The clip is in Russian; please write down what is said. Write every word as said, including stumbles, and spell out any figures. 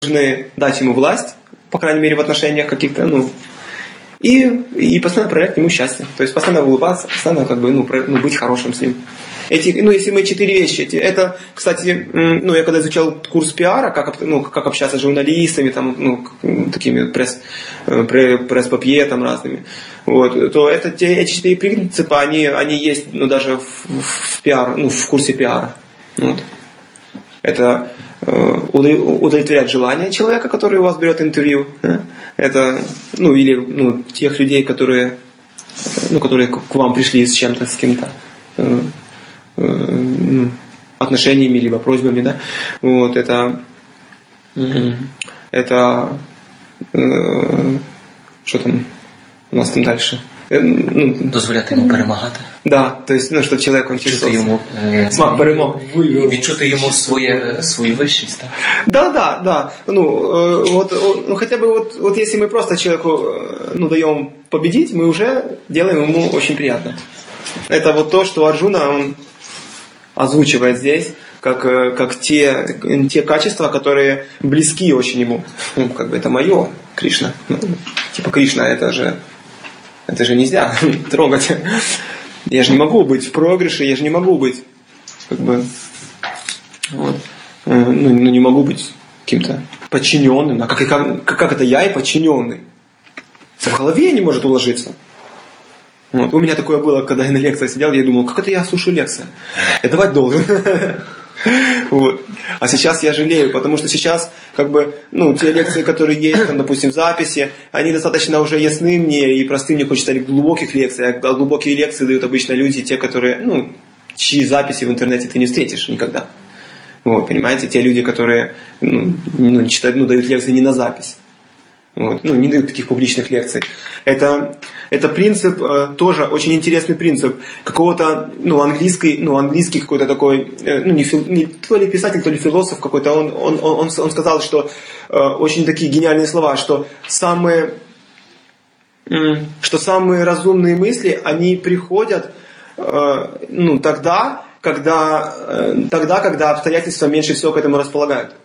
должны дать ему власть, по крайней мере, в отношениях каких-то, ну, и, и постоянно проявлять ему счастье. То есть постоянно улыбаться, постоянно как бы, ну, про, ну, быть хорошим с ним. Эти, ну, если мы четыре вещи, эти, это, кстати, ну, я когда изучал курс пиара, как, ну, как общаться с журналистами, там, ну, такими пресс, пресс-папье там разными, вот, то это, те, эти четыре принципа, они, они есть, ну, даже в, в пиар, ну, в курсе пиара. Вот. Это э, удовлетворять желания человека, который у вас берет интервью. Да? Это, ну, или, ну, тех людей, которые, ну, которые к вам пришли с чем-то, с кем-то. Э, отношениями либо просьбами, да, вот это это э, що там у нас там дальше, ну, дозволяти йому перемагати. Да, то есть, ну, щоб чоловік відчути йому е, смак перемог, відчути йому своє свою вищість, так? Да, да, да. Ну, э, вот, ну, хотя бы вот, вот если мы просто человеку, ну, даем победить, мы уже делаем ему очень приятно. Это вот то, что Арджуна, он озвучивает здесь, как, как те, те качества, которые близки очень ему. Ну, как бы это мое, Кришна. Ну, типа Кришна, это же, это же нельзя трогать. Я же не могу быть в проигрыше, я же не могу быть, как бы, вот, ну, ну не могу быть каким-то подчиненным. А как, как, как это я и подчиненный? В голове не может уложиться. Вот. У меня такое было, когда я на лекции сидел, я думал, как это я слушаю лекции? Я давать должен. Вот. А сейчас я жалею, потому что сейчас, как бы, ну, те лекции, которые есть, там, допустим, в записи, они достаточно уже ясны мне и просты, мне хочется глубоких лекций, а глубокие лекции дают обычно люди, те, которые, ну, чьи записи в интернете ты не встретишь никогда. Вот, понимаете, те люди, которые, ну, ну, читают, ну, дают лекции не на запись. Вот. Ну, не дают таких публичных лекций. Это, это принцип, э, тоже очень интересный принцип какого-то, ну, английский, ну, английский какой-то такой, э, ну, не, фил, не то ли писатель, то ли философ какой-то, он, он, он, он сказал, что э, очень такие гениальные слова, что самые, э, что самые разумные мысли, они приходят, э, ну, тогда, когда, э, тогда, когда обстоятельства меньше всего к этому располагают.